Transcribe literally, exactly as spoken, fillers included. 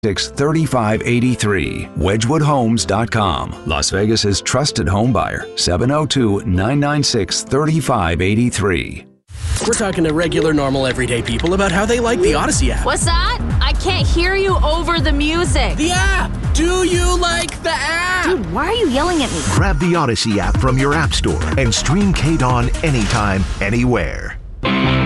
thirty-five eighty-three. Wedgwood Homes dot com. Las Vegas's trusted home buyer. seven oh two, nine nine six, three five eight three. We're talking to regular, normal, everyday people about how they like the Odyssey app. What's that? I can't hear you over the music. The app! Do you like the app? Dude, why are you yelling at me? Grab the Odyssey app from your app store and stream K-Dawn anytime, anywhere.